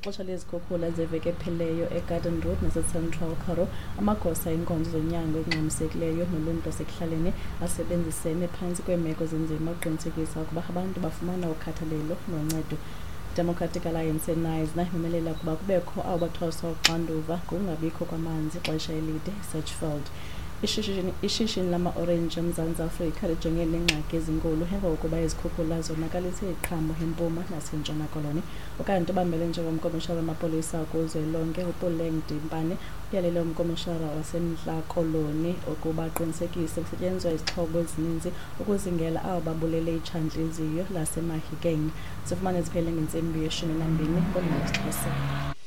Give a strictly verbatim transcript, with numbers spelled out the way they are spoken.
ngexesha lezikhukhula zeveki epheleyo eGarden Road naseCentral Karoo, amagosa enkonzo zonyango ekungxamisekileyo noluntu lwasekuhlaleni asebenzisene phantsi kweemeko zinzima ukuqinisekisa ukuba abantu bafumana ukhathalelo noncedo. Democratic Alliance eNice imemelela ukuba kubekho abo bathwaswa uxanduva ngokungabikho kwamanzi ixesha elide eSatchfield. Ishishini ishishini lama-orenji eMzantsi Afrika lijongene neengxaki ezinkulu emva kokuba izikhukhula zonakalise iqhambo empuma nasentshona koloni. Ukanti ubambele njengomkomishara wamapolisa kuzwelonke uPuleng Dimpane uyalele umkomishara waseMntla Koloni ukuba aqinisekise kusetyenziswa izixhobo ezininzi ukuzingela abo babulele itshantliziyo laseMahikeng. Sifumane ziphele ngentsimbi yeshumi nambini ngolwimi lwesiXhosa.